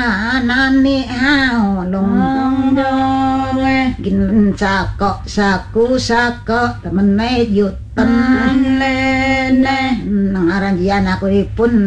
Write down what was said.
panganane haulung gin cakok saku sakok temene yuten lene nang aranjian aku dipun